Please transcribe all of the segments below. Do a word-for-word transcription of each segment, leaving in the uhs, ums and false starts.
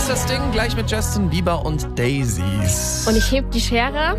ist das Ding, gleich mit Justin Bieber und Daisies. Und ich heb die Schere.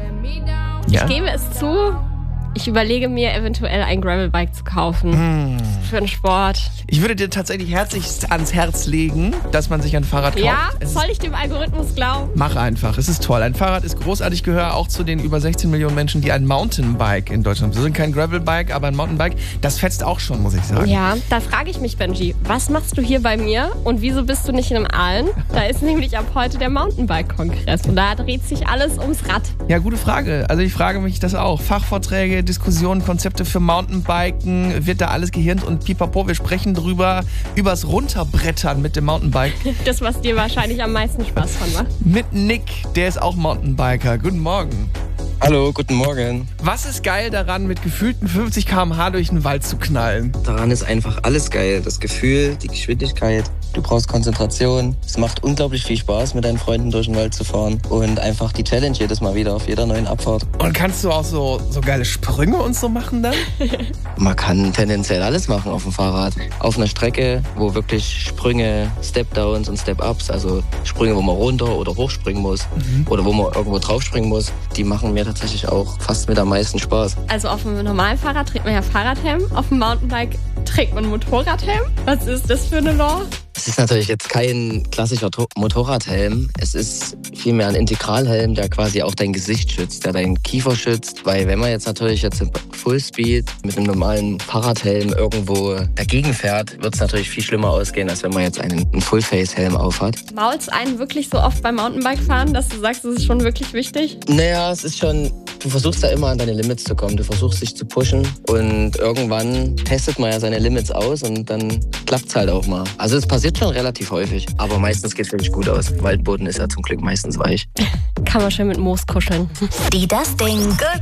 Ja? Ich gebe es zu, ich überlege mir eventuell ein Gravelbike zu kaufen. Hm. Für den Sport. Ich würde dir tatsächlich herzlichst ans Herz legen, dass man sich ein Fahrrad kauft. Ja, Es soll ich dem Algorithmus glauben? Mach einfach, es ist toll. Ein Fahrrad ist großartig, ich gehöre auch zu den über sechzehn Millionen Menschen, die ein Mountainbike in Deutschhaben. Wir sind kein Gravelbike, aber ein Mountainbike, das fetzt auch schon, muss ich sagen. Ja, da frage ich mich, Benji, was machst du hier bei mir und wieso bist du nicht in einem Aalen? Da ist nämlich ab heute der Mountainbike-Kongress und da dreht sich alles ums Rad. Ja, gute Frage. Also ich frage mich das auch. Fachvorträge, Diskussionen, Konzepte für Mountainbiken, wird da alles gehirnt und pipapo, wir sprechen drüber, übers Runterbrettern mit dem Mountainbike. Das, was dir wahrscheinlich am meisten Spaß von macht. Mit Nick, der ist auch Mountainbiker. Guten Morgen. Hallo, guten Morgen. Was ist geil daran, mit gefühlten fünfzig Kilometer pro Stunde durch den Wald zu knallen? Daran ist einfach alles geil. Das Gefühl, die Geschwindigkeit. Du brauchst Konzentration. Es macht unglaublich viel Spaß, mit deinen Freunden durch den Wald zu fahren. Und einfach die Challenge jedes Mal wieder auf jeder neuen Abfahrt. Und kannst du auch so, so geile Sprünge und so machen dann? Man kann tendenziell alles machen auf dem Fahrrad. Auf einer Strecke, wo wirklich Sprünge, Step-Downs und Step-Ups, also Sprünge, wo man runter oder hochspringen muss mhm. oder wo man irgendwo draufspringen muss, die machen mir tatsächlich auch fast mit am meisten Spaß. Also auf dem normalen Fahrrad trägt man ja Fahrradhelm, auf dem Mountainbike trägt man Motorradhelm. Was ist das für eine Lore? Es ist natürlich jetzt kein klassischer To- Motorradhelm. Es ist vielmehr ein Integralhelm, der quasi auch dein Gesicht schützt, der deinen Kiefer schützt. Weil wenn man jetzt natürlich jetzt im Fullspeed mit einem normalen Fahrradhelm irgendwo dagegen fährt, wird es natürlich viel schlimmer ausgehen, als wenn man jetzt einen, einen Fullface-Helm aufhat. Mault's einen wirklich so oft beim Mountainbike-Fahren, dass du sagst, das ist schon wirklich wichtig? Naja, es ist schon... Du versuchst da immer an deine Limits zu kommen. Du versuchst dich zu pushen und irgendwann testet man ja seine Limits aus und dann klappt's halt auch mal. Also es passiert schon relativ häufig, aber meistens geht's wirklich gut aus. Waldboden ist ja zum Glück meistens weich. Kann man schön mit Moos kuscheln. Die Das Ding Good